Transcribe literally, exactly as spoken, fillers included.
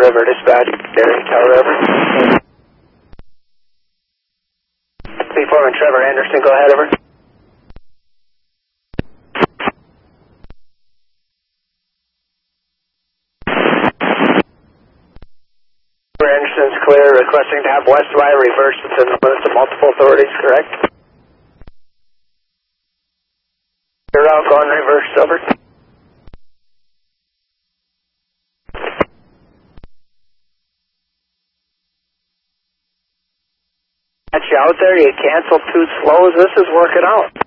River dispatch, Derry Tower River. P Foreman Trevor Anderson, go ahead, over. Trevor Anderson's clear, requesting to have West Y reversed within the limits of multiple authorities, correct? You're out going reverse, over. Got you out there, you canceled too slow, this is working out.